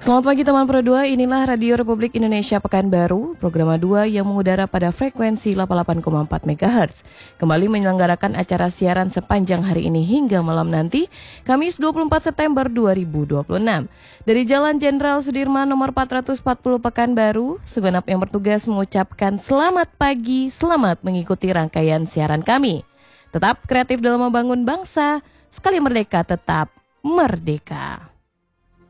Selamat pagi teman Pro 2, inilah Radio Republik Indonesia Pekanbaru, program 2 yang mengudara pada frekuensi 88,4 MHz. Kembali menyelenggarakan acara siaran sepanjang hari ini hingga malam nanti, Kamis 24 September 2026. Dari Jalan Jenderal Sudirman nomor 440 Pekanbaru, segenap yang bertugas mengucapkan selamat pagi, selamat mengikuti rangkaian siaran kami. Tetap kreatif dalam membangun bangsa, sekali merdeka tetap merdeka.